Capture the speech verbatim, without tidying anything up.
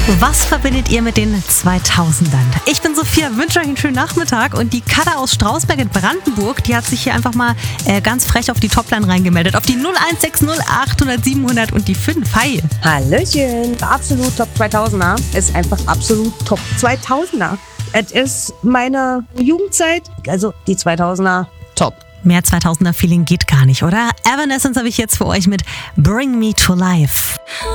Was verbindet ihr mit den zweitausendern? Ich bin Sophia, wünsche euch einen schönen Nachmittag und die Kada aus Strausberg in Brandenburg, die hat sich hier einfach mal äh, ganz frech auf die Topline reingemeldet. Auf die null eins sechs null achthundert siebenhundert und die fünf. Hi. Hallöchen. Absolut Top zweitausender ist einfach absolut Top zweitausender. Es ist meine Jugendzeit, also die zweitausender top. Mehr zweitausender-Feeling geht gar nicht, oder? Evanescence habe ich jetzt für euch mit Bring Me to Life.